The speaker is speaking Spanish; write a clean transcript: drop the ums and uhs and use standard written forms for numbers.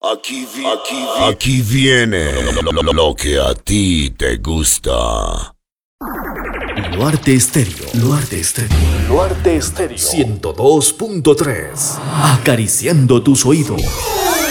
Aquí viene lo que a ti te gusta. Luarte Estéreo. Luarte Estéreo. Luarte Estéreo. 102.3. Acariciando tus oídos.